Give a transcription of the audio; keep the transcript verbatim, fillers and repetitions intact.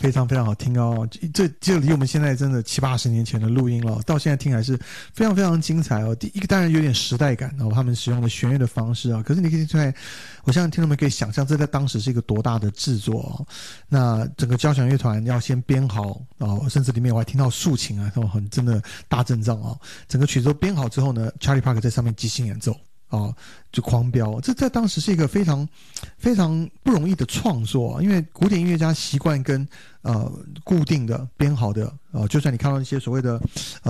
非常非常好听哦，这这离我们现在真的七八十年前的录音了，到现在听还是非常非常精彩哦。第一个当然有点时代感哦，他们使用的弦乐的方式啊，可是你可以听出来，我相信听众们可以想象这在当时是一个多大的制作哦。那整个交响乐团要先编好哦，甚至里面我还听到竖琴啊，很真的大阵仗哦。整个曲子都编好之后呢 ，Charlie Parker 在上面即兴演奏。哦，就狂飙，这在当时是一个非常非常不容易的创作，因为古典音乐家习惯跟呃固定的编好的呃，就算你看到一些所谓的呃